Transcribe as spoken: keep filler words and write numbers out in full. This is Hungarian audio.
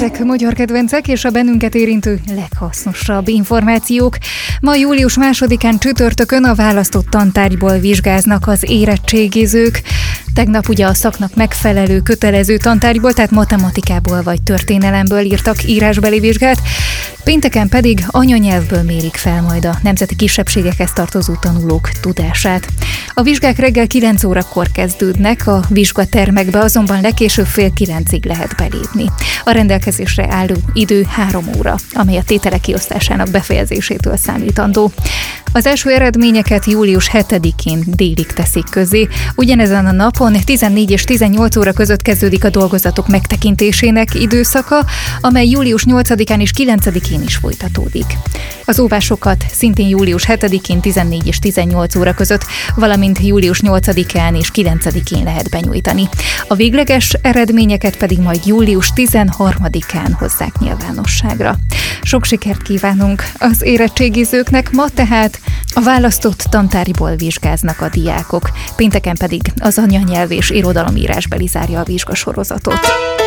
Jöjjetek, magyar kedvencek, és a bennünket érintő leghasznosabb információk. Ma július másodikán csütörtökön a választott tantárgyból vizsgáznak az érettségizők. Tegnap ugye a szaknak megfelelő, kötelező tantárgyból, tehát matematikából vagy történelemből írtak írásbeli vizsgát, pénteken pedig anyanyelvből mérik fel majd a nemzeti kisebbségekhez tartozó tanulók tudását. A vizsgák reggel kilenc órakor kezdődnek, a vizsgatermekbe azonban legkésőbb fél kilencig lehet belépni. A rendelkezésre álló idő három óra, amely a tételek kiosztásának befejezésétől számítandó. Az első eredményeket július hetedikén délig teszik közé. Ugyanezen a napon tizennégy és tizennyolc óra között kezdődik a dolgozatok megtekintésének időszaka, amely július nyolcadikán és kilencedikén is folytatódik. Az óvásokat szintén július hetedikén tizennégy és tizennyolc óra között, valamint július nyolcadikán és kilencedikén lehet benyújtani. A végleges eredményeket pedig majd július tizenharmadikán hozzák nyilvánosságra. Sok sikert kívánunk az érettségizőknek, ma tehát a választott tantárgyból vizsgáznak a diákok, pénteken pedig az anyanyelv és irodalomírásbeli zárja a vizsgasorozatot.